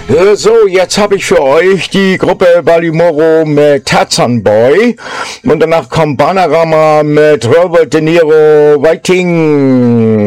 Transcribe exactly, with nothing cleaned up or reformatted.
Äh, So, jetzt habe ich für euch die Gruppe Ballymoro mit Tarzan Boy und danach kommt Bananarama mit Robert De Niro Waiting.